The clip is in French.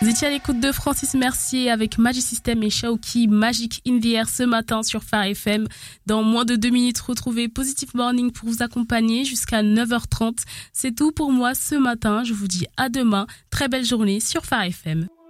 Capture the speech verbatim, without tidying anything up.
Vous étiez à l'écoute de Francis Mercier avec Magic System et Shaoki, Magic in the Air ce matin sur Phare F M. Dans moins de deux minutes, retrouvez Positive Morning pour vous accompagner jusqu'à neuf heures trente. C'est tout pour moi ce matin. Je vous dis à demain. Très belle journée sur Phare F M.